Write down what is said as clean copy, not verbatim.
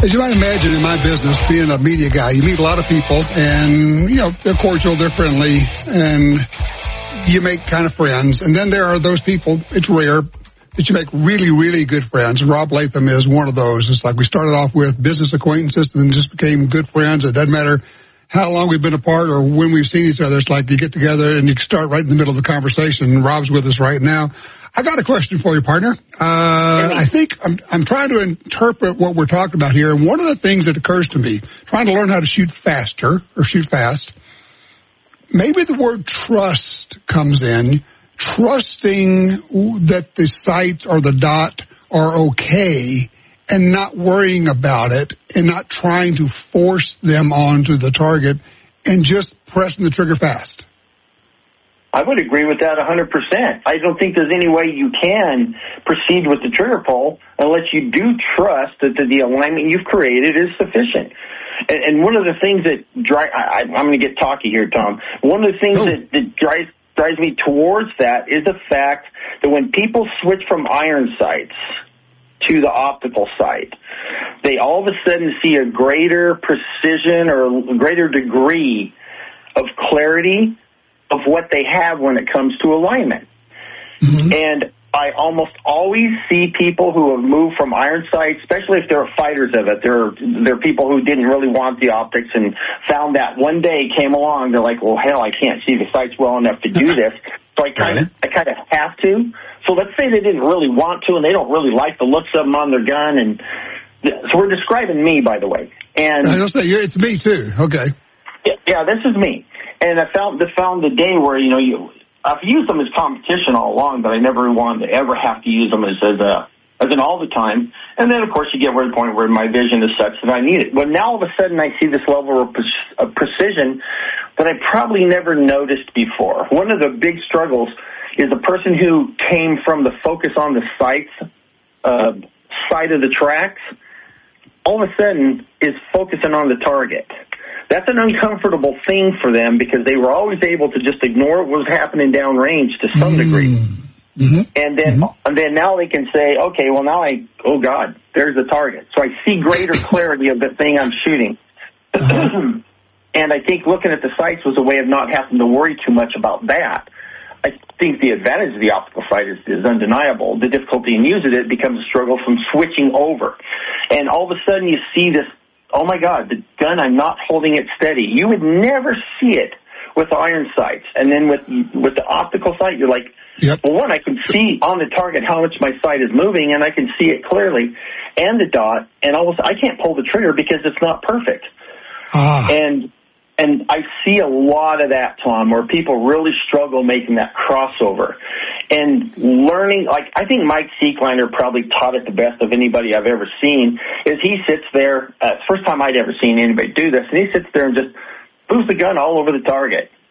As you might imagine, in my business, being a media guy, you meet a lot of people, and, you know, they're cordial, they're friendly, and you make kind of friends. And then there are those people, it's rare, that you make really, really good friends. And Rob Latham is one of those. It's like we started off with business acquaintances and then just became good friends. It doesn't matter how long we've been apart or when we've seen each other. It's like you get together and you start right in the middle of the conversation. Rob's with us right now. I got a question for you, partner. I think I'm trying to interpret what we're talking about here. And one of the things that occurs to me, trying to learn how to shoot faster or shoot fast, maybe the word trust comes in. Trusting that the sight or the dot are okay and not worrying about it and not trying to force them onto the target and just pressing the trigger fast. I would agree with that 100%. I don't think there's any way you can proceed with the trigger pull unless you do trust that the alignment you've created is sufficient. And one of the things that I'm going to get talky here, Tom. One of the things that drives me towards that is the fact that when people switch from iron sights to the optical sight, they all of a sudden see a greater precision or a greater degree of clarity of what they have when it comes to alignment. Mm-hmm. And I almost always see people who have moved from iron sights, especially if they're fighters of it. They're people who didn't really want the optics and found that one day came along. They're like, well, hell, I can't see the sights well enough to do this. So I kind of have to. So let's say they didn't really want to and they don't really like the looks of them on their gun. And so we're describing me, by the way. And I don't say it's me too. Okay. Yeah, this is me. And I found the day where, I've used them as competition all along, but I never wanted to ever have to use them as an all the time. And then, of course, you get to the point where my vision is such that I need it. But now all of a sudden I see this level of precision that I probably never noticed before. One of the big struggles is the person who came from the focus on the sights side of the tracks, all of a sudden is focusing on the target. That's an uncomfortable thing for them because they were always able to just ignore what was happening downrange to some degree. Mm-hmm. And then now they can say, okay, well now oh God, there's the target. So I see greater clarity of the thing I'm shooting. And I think looking at the sights was a way of not having to worry too much about that. I think the advantage of the optical sight is undeniable. The difficulty in using it becomes a struggle from switching over. And all of a sudden you see this, oh my God, the gun, I'm not holding it steady. You would never see it with iron sights. And then with the optical sight, you're like, yep. Well, one, I can see on the target how much my sight is moving, and I can see it clearly, and the dot, and almost I can't pull the trigger because it's not perfect. And I see a lot of that, Tom, where people really struggle making that crossover. And learning, like, I think Mike Seekliner probably taught it the best of anybody I've ever seen, is he sits there, first time I'd ever seen anybody do this, and he sits there and just moves the gun all over the target.